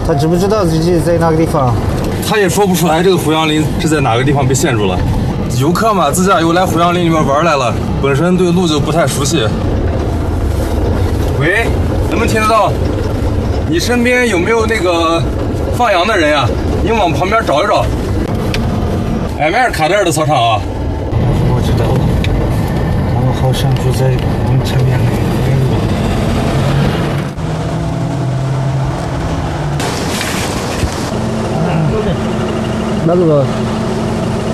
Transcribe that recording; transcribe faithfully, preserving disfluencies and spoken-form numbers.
他知不知道自己在哪个地方？ 他也说不出来这个胡杨林是在哪个地方被陷住了。游客嘛，自驾游来胡杨林里面玩来了，本身对路就不太熟悉。喂，能不能听得到？你身边有没有那个放羊的人呀？你往旁边找一找。哎，迈尔卡德尔的操场啊。 我知道了，他们好像就在我们前面那个。那个。